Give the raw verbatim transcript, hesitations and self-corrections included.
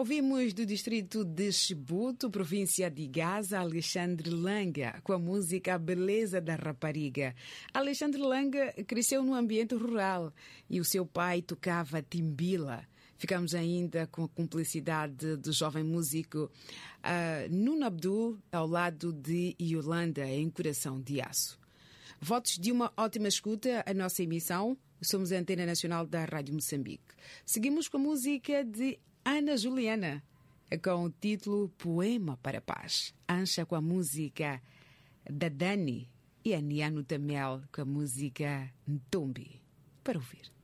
Ouvimos do distrito de Chibuto, província de Gaza, Alexandre Langa, com a música A Beleza da Rapariga. Alexandre Langa cresceu num ambiente rural e o seu pai tocava timbila. Ficamos ainda com a cumplicidade do jovem músico uh, Nuno Abdul, ao lado de Yolanda, em Coração de Aço. Votos de uma ótima escuta à nossa emissão. Somos a Antena Nacional da Rádio Moçambique. Seguimos com a música de Ana Juliana, com o título Poema para a Paz. Ancha com a música da Dani e a Niano Tamel com a música Ntombi. Para ouvir.